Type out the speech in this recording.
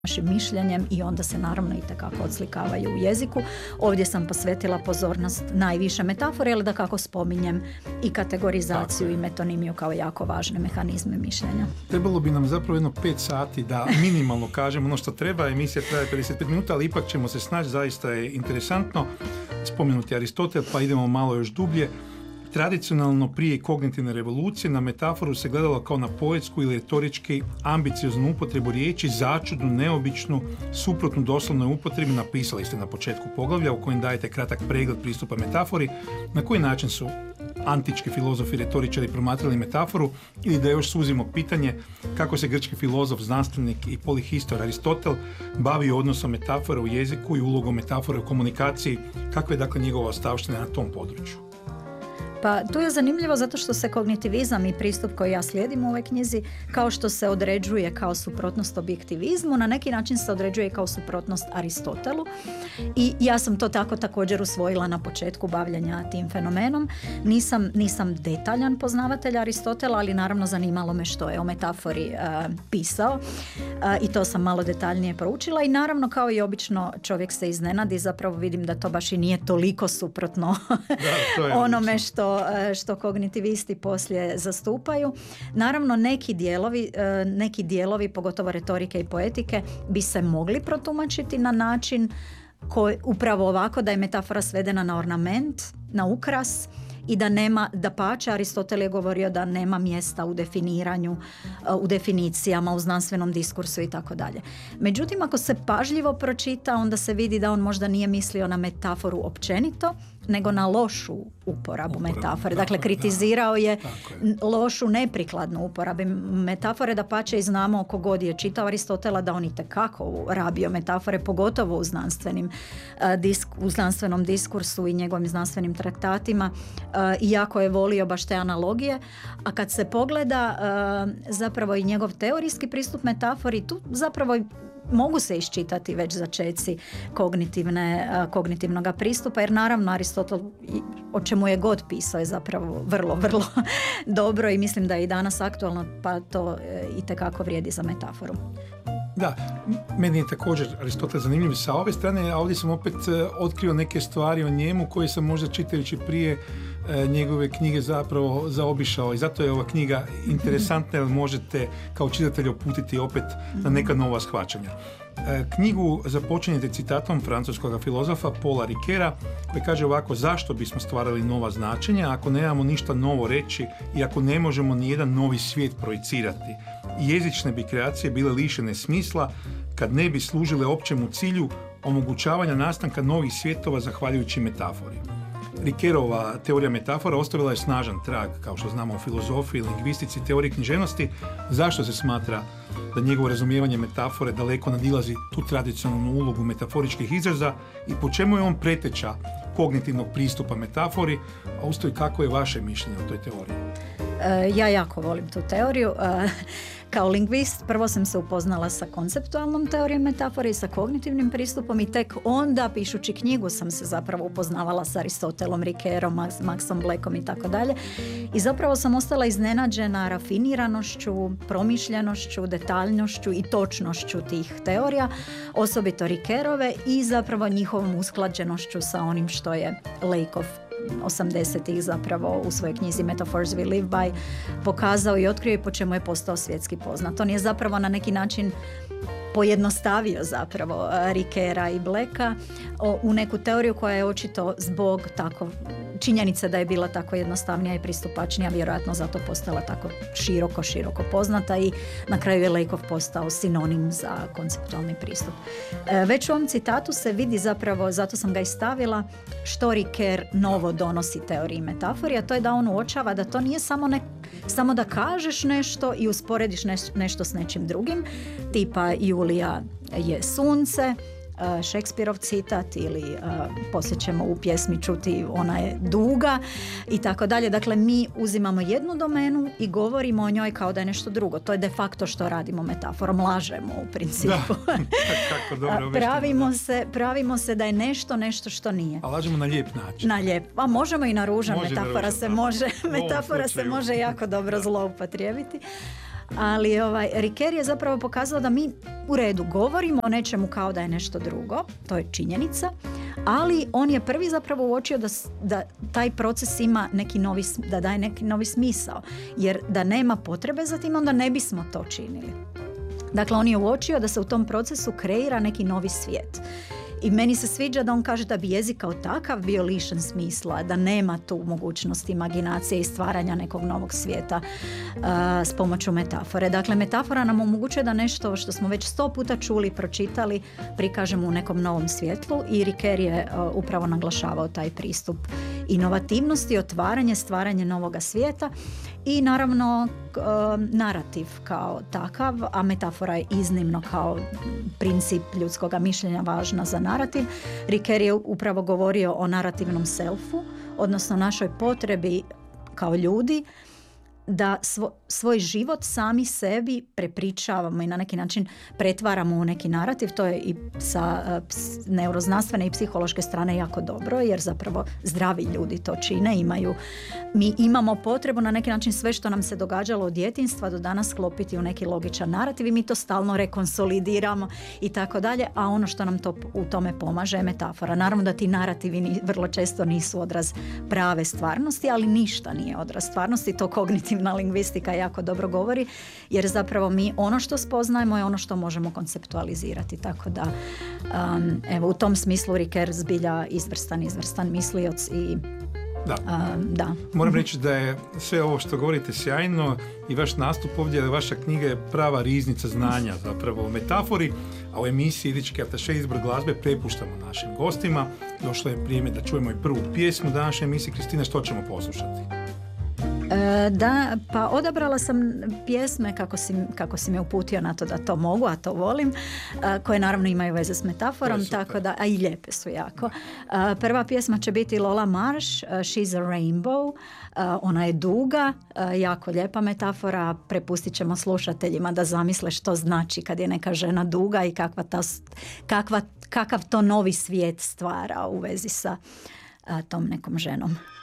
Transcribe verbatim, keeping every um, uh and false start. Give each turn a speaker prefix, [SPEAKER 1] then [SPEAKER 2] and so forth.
[SPEAKER 1] našim mišljenjem i onda se naravno i takako odslikavaju u jeziku. Ovdje sam posvetila pozornost najviše metafore, ali da kako spominjem i kategorizaciju i metonimiju kao jako važne mehanizme mišljenja.
[SPEAKER 2] Trebalo bi nam zapravo jedno pet sati da minimalno kažemo ono što treba. Emisija traje pedeset pet minuta, ali ipak ćemo se snaći, zaista je interesantno. Spomenuti Aristotel, pa idemo malo još dublje. Tradicionalno prije kognitivne revolucije na metaforu se gledalo kao na poetsku ili retorički ambicioznu upotrebu riječi, začudnu, neobičnu, suprotnu doslovnoj upotrebi. Napisali ste na početku poglavlja u kojem dajete kratak pregled pristupa metafori, na koji način su antički filozofi, retoričari promatrali metaforu, ili da još suzimo pitanje kako se grčki filozof, znanstvenik i polihistor Aristotel bavi odnosom metafore u jeziku i ulogom metafore u komunikaciji, kakva je dakle njegova ostavština na tom području.
[SPEAKER 1] Pa tu je zanimljivo zato što se kognitivizam i pristup koji ja slijedim u ovoj knjizi, kao što se određuje kao suprotnost objektivizmu, na neki način se određuje kao suprotnost Aristotelu i ja sam to tako također usvojila na početku bavljanja tim fenomenom. Nisam, nisam detaljan poznavatelj Aristotela, ali naravno zanimalo me što je o metafori uh, pisao uh, i to sam malo detaljnije proučila i naravno kao i obično čovjek se iznenadi, zapravo vidim da to baš i nije toliko suprotno da, to je onome što što kognitivisti poslije zastupaju. Naravno, neki dijelovi, neki dijelovi, pogotovo retorike i poetike, bi se mogli protumačiti na način koji, upravo ovako, da je metafora svedena na ornament, na ukras i da nema, da pače, Aristotel je govorio da nema mjesta u definiranju, u definicijama, u znanstvenom diskursu i tako dalje. Međutim, ako se pažljivo pročita, onda se vidi da on možda nije mislio na metaforu općenito, nego na lošu uporabu Uporabu, metafore. Dakle, kritizirao je, je lošu, neprikladnu uporabu metafore, da pače i znamo oko god je čitao Aristotela da on itekako rabio metafore, pogotovo u znanstvenim, u znanstvenom diskursu i njegovim znanstvenim traktatima, iako je volio baš te analogije. A kad se pogleda zapravo i njegov teorijski pristup metafori, tu zapravo mogu se iščitati već začeci kognitivne, kognitivnog pristupa, jer naravno Aristotel, o čemu je god pisao, je zapravo vrlo, vrlo dobro i mislim da je i danas aktualno, pa to itekako vrijedi za metaforu.
[SPEAKER 2] Da, meni je također Aristotel zanimljiv sa ove strane, a ovdje sam opet otkrio neke stvari o njemu koje sam možda čitajući prije njegove knjige zapravo zaobišao i zato je ova knjiga interesantna jer možete kao čitatelj uputiti opet na neka nova shvaćanja. Knjigu započinjete citatom francuskog filozofa Paula Ricoeura koji kaže ovako: zašto bismo stvarali nova značenja ako nemamo ništa novo reći i ako ne možemo ni jedan novi svijet projicirati? Jezične bi kreacije bile lišene smisla kad ne bi služile općemu cilju omogućavanja nastanka novih svjetova zahvaljujući metafori. Ricoeurova teorija metafora ostavila je snažan trag, kao što znamo, u filozofiji, lingvistici, teoriji književnosti. Zašto se smatra da njegovo razumijevanje metafore daleko nadilazi tu tradicionalnu ulogu metaforičkih izraza i po čemu je on preteča kognitivnog pristupa metafori, a ustoji kako je vaše mišljenje o toj teoriji?
[SPEAKER 1] Ja jako volim tu teoriju. Kao lingvist prvo sam se upoznala sa konceptualnom teorijom metafore i sa kognitivnim pristupom i tek onda, pišući knjigu, sam se zapravo upoznavala sa Aristotelom, Ricoeurom, Maxom Blackom i tako dalje. I zapravo sam ostala iznenađena rafiniranošću, promišljenošću, detaljnošću i točnošću tih teorija, osobito Ricoeurove, i zapravo njihovom usklađenošću sa onim što je Lakoff osamdesetih zapravo u svojoj knjizi Metaphors We Live By pokazao i otkrio i po čemu je postao svjetski poznat. On je zapravo na neki način pojednostavio zapravo Ricoeura i Blacka u neku teoriju koja je očito zbog tako činjenice da je bila tako jednostavnija i pristupačnija, vjerojatno zato postala tako široko, široko poznata i na kraju je Lakoff postao sinonim za konceptualni pristup. Već u ovom citatu se vidi zapravo, zato sam ga i stavila, što Ricoeur novo donosi teoriji metafori, a to je da on uočava da to nije samo, ne, samo da kažeš nešto i usporediš neš, nešto s nečim drugim, tipa Julija je sunce, Šekspirov citat, ili uh, poslije ćemo u pjesmi čuti ona je duga i tako dalje. Dakle, mi uzimamo jednu domenu i govorimo o njoj kao da je nešto drugo. To je de facto što radimo metaforom, lažemo u principu.
[SPEAKER 2] Da, kako dobro
[SPEAKER 1] pravimo,
[SPEAKER 2] da.
[SPEAKER 1] se, pravimo se da je nešto nešto što nije.
[SPEAKER 2] A lažemo na lijep način.
[SPEAKER 1] Na lijep. A možemo i na ružan.
[SPEAKER 2] Može
[SPEAKER 1] metafora
[SPEAKER 2] na ružan,
[SPEAKER 1] se
[SPEAKER 2] da.
[SPEAKER 1] može, metafora se može jako dobro
[SPEAKER 2] da.
[SPEAKER 1] zloupotrijebiti. Ali ovaj, Riker je zapravo pokazao da mi u redu govorimo o nečemu kao da je nešto drugo, to je činjenica, ali on je prvi zapravo uočio da, da taj proces ima neki novi, da daje neki novi smisao, jer da nema potrebe za tim, onda ne bismo to činili. Dakle, on je uočio da se u tom procesu kreira neki novi svijet. I meni se sviđa da on kaže da bi jezik kao takav bio lišen smisla, da nema tu mogućnost imaginacije i stvaranja nekog novog svijeta uh, s pomoću metafore. Dakle, metafora nam omogućuje da nešto što smo već sto puta čuli, pročitali, prikažemo u nekom novom svjetlu i Riker je uh, upravo naglašavao taj pristup inovativnosti, otvaranje, stvaranje novoga svijeta i naravno uh, narativ kao takav, a metafora je iznimno kao princip ljudskog mišljenja važna za narativ. Riker je upravo govorio o narativnom selfu, odnosno našoj potrebi kao ljudi da svo, svoj život sami sebi prepričavamo i na neki način pretvaramo u neki narativ. To je i sa uh, neuroznanstvene i psihološke strane jako dobro, jer zapravo zdravi ljudi to čine, imaju, mi imamo potrebu na neki način sve što nam se događalo od djetinjstva do danas sklopiti u neki logičan narativ i mi to stalno rekonsolidiramo i tako dalje, a ono što nam to u tome pomaže je metafora. Naravno da ti narativi ni, vrlo često nisu odraz prave stvarnosti, ali ništa nije odraz stvarnosti, to kognitivna lingvistika jako dobro govori, jer zapravo mi ono što spoznajemo je ono što možemo konceptualizirati, tako da um, evo u tom smislu Riker zbilja izvrstan, izvrstan mislioc i
[SPEAKER 2] Da.
[SPEAKER 1] Um, da.
[SPEAKER 2] Moram reći da je sve ovo što govorite sjajno i vaš nastup ovdje, vaša knjiga je prava riznica znanja zapravo o metafori, a u emisiji Jezički ataše izbor glazbe prepuštamo našim gostima. Došlo je vrijeme da čujemo i prvu pjesmu današnje emisije. Kristina, što ćemo poslušati?
[SPEAKER 1] E, da, pa odabrala sam pjesme kako si, kako si me uputio na to da to mogu, a to volim, a, koje naravno imaju veze s metaforom, tako da, a i lijepe su jako. A, prva pjesma će biti Lola Marsh, She's a Rainbow. A, ona je duga, a, jako lijepa metafora, prepustit ćemo slušateljima da zamisle što znači kad je neka žena duga i kakva ta, kakva, kakav to novi svijet stvara u vezi sa a, tom nekom ženom.